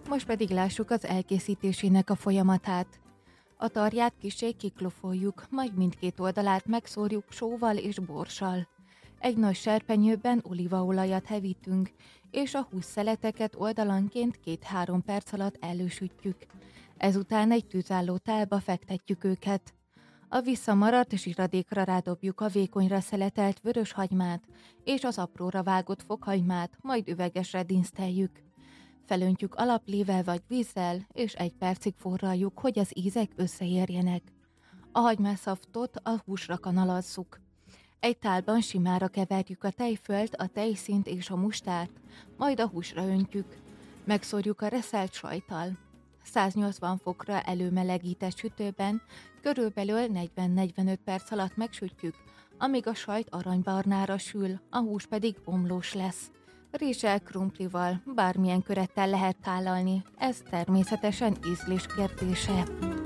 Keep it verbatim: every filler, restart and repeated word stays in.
Most pedig lássuk az elkészítésének a folyamatát. A tarját kissé kiklofoljuk, majd mindkét oldalát megszórjuk sóval és borssal. Egy nagy serpenyőben olívaolajat hevítünk, és a hússzeleteket oldalanként két-három perc alatt elősütjük. Ezután egy tűzálló tálba fektetjük őket. A visszamaradt zsiradékra rádobjuk a vékonyra szeletelt vörös hagymát és az apróra vágott fokhagymát, majd üvegesre dinszteljük. Felöntjük alaplével vagy vízzel, és egy percig forraljuk, hogy az ízek összeérjenek. A hagymaszaftot a húsra kanalazzuk. Egy tálban simára keverjük a tejfölt, a tejszínt és a mustárt, majd a húsra öntjük. Megszórjuk a reszelt sajttal. száznyolcvan fokra előmelegített sütőben körülbelül negyven-negyvenöt perc alatt megsütjük, amíg a sajt aranybarnára sül, a hús pedig omlós lesz. Rizssel, krumplival, bármilyen körettel lehet tálalni, ez természetesen ízlés kérdése.